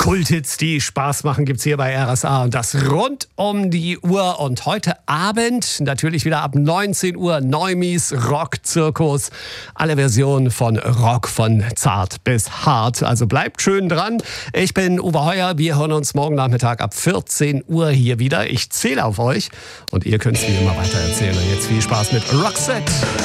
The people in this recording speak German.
Kulthits, die Spaß machen, gibt's hier bei RSA und das rund um die Uhr. Und heute Abend natürlich wieder ab 19 Uhr Neumis Rock-Zirkus. Alle Versionen von Rock von zart bis hart. Also bleibt schön dran. Ich bin Uwe Heuer. Wir hören uns morgen Nachmittag ab 14 Uhr hier wieder. Ich zähle auf euch und ihr könnt es wie immer weiter erzählen. Und jetzt viel Spaß mit Roxette.